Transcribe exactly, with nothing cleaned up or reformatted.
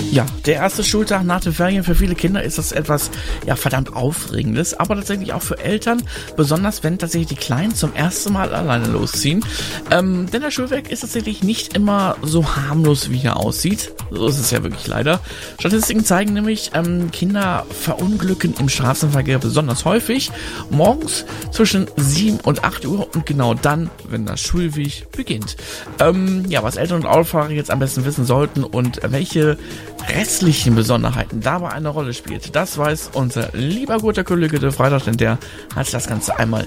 Ja, der erste Schultag nach den Ferien für viele Kinder ist das etwas, ja, verdammt Aufregendes, aber tatsächlich auch für Eltern, besonders wenn tatsächlich die Kleinen zum ersten Mal alleine losziehen. Ähm, denn der Schulweg ist tatsächlich nicht immer so harmlos, wie er aussieht. So ist es ja wirklich leider. Statistiken zeigen nämlich, ähm, Kinder verunglücken im Straßenverkehr besonders häufig, morgens zwischen sieben und acht Uhr und genau dann, wenn das Schulweg beginnt. Ähm, ja, was Eltern und Autofahrer jetzt am besten wissen sollten und welche restlichen Besonderheiten dabei eine Rolle spielt, das weiß unser lieber guter Kollege der Freitag, denn der hat das Ganze einmal